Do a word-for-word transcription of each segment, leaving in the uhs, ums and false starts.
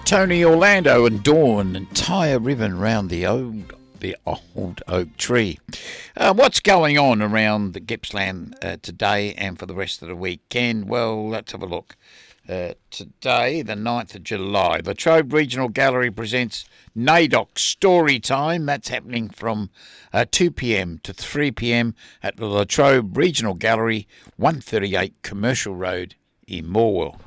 Tony Orlando and Dawn and tie a ribbon round the old the old oak tree. Uh, what's going on around the Gippsland uh, today and for the rest of the weekend? Well, let's have a look. Uh, today, the ninth of July, the Latrobe Regional Gallery presents NAIDOC Story Time. That's happening from uh, two p m to three p m at the Latrobe Regional Gallery, one thirty-eight Commercial Road in Morwell.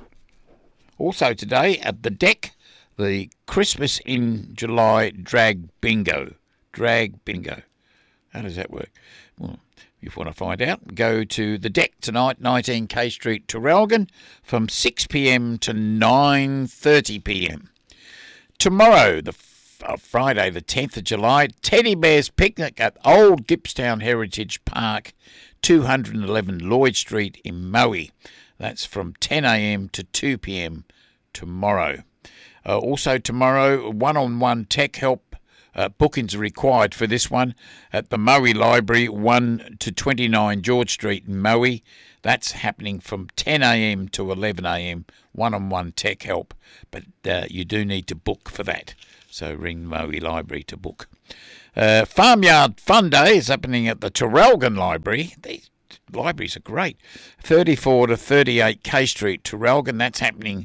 Also today, at the deck, the Christmas in July Drag Bingo. Drag Bingo. How does that work? Well, if you want to find out, go to the deck tonight, nineteen K Street, Traralgon, from six p m to nine thirty p m. Tomorrow, the uh, Friday, the tenth of July, Teddy Bears Picnic at Old Gippsland Heritage Park, two eleven Lloyd Street in Maui. That's from ten a m to two p m tomorrow. Uh, also tomorrow, one-on-one tech help uh, bookings are required for this one at the Maui Library, one to twenty-nine George Street in Maui. That's happening from ten a m to eleven a m, one-on-one tech help, but uh, you do need to book for that. So ring Maui Library to book. Uh, Farmyard Fun Day is happening at the Traralgon Library. These libraries are great. thirty-four to thirty-eight K Street, Traralgon. That's happening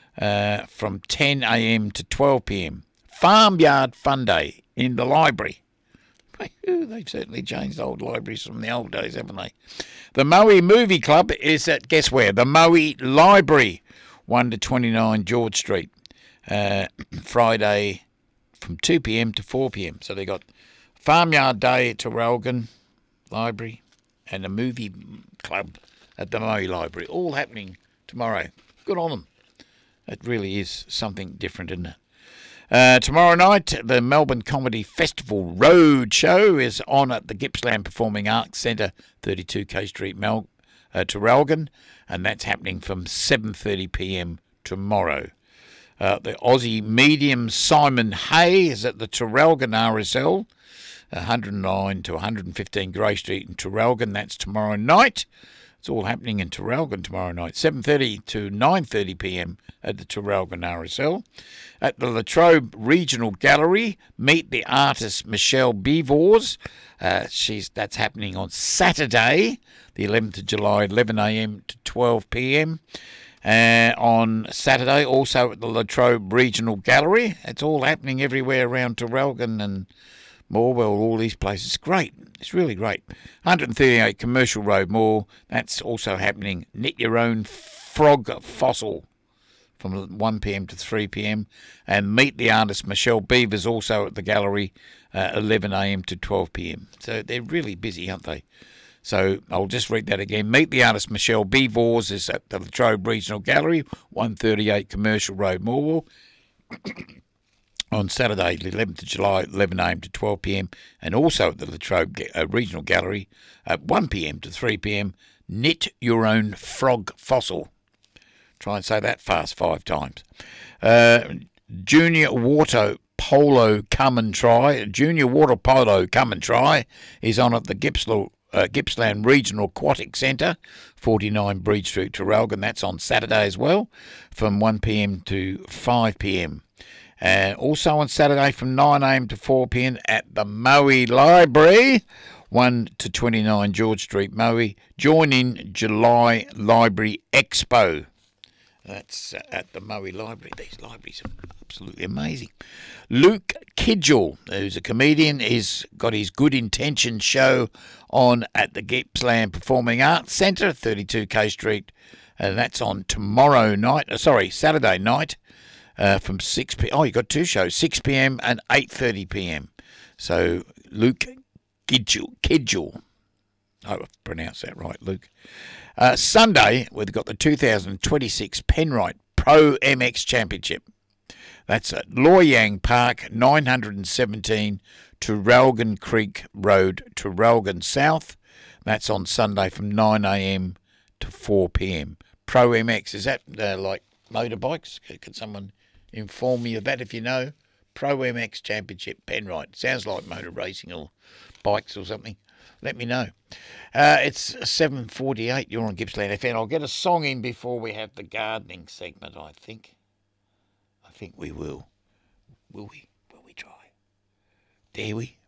uh, from ten a m to twelve p m. Farmyard Fun Day in the library. They've certainly changed old libraries from the old days, haven't they? The Maui Movie Club is at, guess where? The Maui Library, one to twenty-nine George Street. Uh, Friday from two p m to four p m. So they got Farmyard Day at Traralgon Library and the Movie Club at the Maui Library, all happening tomorrow. Good on them. It really is something different, isn't it? Uh, tomorrow night, the Melbourne Comedy Festival Road Show is on at the Gippsland Performing Arts Centre, thirty-two K Street, Mel- uh, Traralgon, and that's happening from seven thirty p m tomorrow. Uh, the Aussie medium Simon Hay is at the Traralgon R S L, one oh nine to one fifteen Grey Street in Traralgon. That's tomorrow night. It's all happening in Traralgon tomorrow night, seven thirty to nine thirty p m at the Traralgon R S L. At the Latrobe Regional Gallery, meet the artist Michelle Beavors. Uh, she's that's happening on Saturday, the eleventh of July, eleven a m to twelve p m. Uh, on Saturday, also at the Latrobe Regional Gallery. It's all happening everywhere around Traralgon and Morwell, all these places. Great. It's really great. one thirty-eight Commercial Road, More. That's also happening. Knit Your Own Frog Fossil from one p m to three p m. And meet the artist Michelle Beavers also at the gallery, uh, eleven a m to twelve p m. So they're really busy, aren't they? So I'll just read that again. Meet the artist Michelle Beavors is at the Latrobe Regional Gallery, one thirty-eight Commercial Road, Morwell. On Saturday, the eleventh of July, eleven a m to twelve p m, and also at the Latrobe uh, Regional Gallery at one p m to three p m. Knit Your Own Frog Fossil. Try and say that fast five times. Uh, Junior Water Polo Come and Try. Junior Water Polo Come and Try is on at the Gippsland, uh, Gippsland Regional Aquatic Centre, forty-nine Breed Street, Traralgon. That's on Saturday as well, from one p m to five p m. Uh, also on Saturday from nine a m to four p m at the Maui Library, one to twenty-nine George Street, Maui. Join in July Library Expo. That's uh, at the Maui Library. These libraries are absolutely amazing. Luke Kidgel, who's a comedian, has got his Good Intention show on at the Gippsland Performing Arts Centre, thirty-two K Street. And that's on tomorrow night, uh, sorry, Saturday night. Uh, from six p m. Oh, you got two shows, six p m and eight thirty p m. So Luke Kidgel, Kidgel. I hope I've pronounced that right, Luke. Uh, Sunday, we've got the two thousand twenty-six Penrite Pro M X Championship. That's at Loyang Park, nine seventeen Traralgon Creek Road, Traralgon South. That's on Sunday from nine a m to four p m. Pro M X, is that uh, like motorbikes? Could someone inform me of that if you know? Pro M X Championship, Penrite. Sounds like motor racing or bikes or something. Let me know. Uh, it's seven forty-eight. You're on Gippsland F M. I'll get a song in before we have the gardening segment, I think. I think we will. Will we? Will we try? Dare we?